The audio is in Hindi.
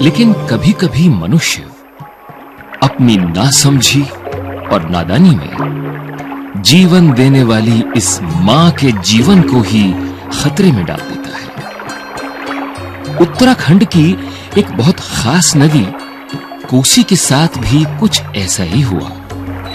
लेकिन कभी-कभी मनुष्य अपनी नासमझी और नादानी में जीवन देने वाली इस मां के जीवन को ही खतरे में डाल देता है। उत्तराखंड की एक बहुत खास नदी कोसी के साथ भी कुछ ऐसा ही हुआ।